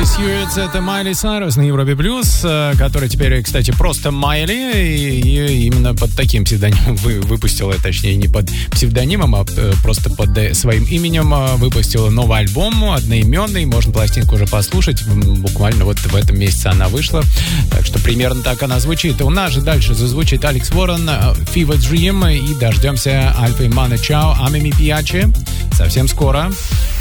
Pursuits, это Майли Сайрус на Европе Плюс, который теперь, кстати, просто Майли, и именно под таким псевдонимом выпустила, точнее, не под псевдонимом, а просто под своим именем выпустила новый альбом, одноименный, можно пластинку уже послушать, буквально вот в этом месяце она вышла, так что примерно так она звучит. У нас же дальше зазвучит Алекс Уоррен, Fever Dream, и дождемся Альфа и Мано Чао, Ами Ми Пиачи, совсем скоро.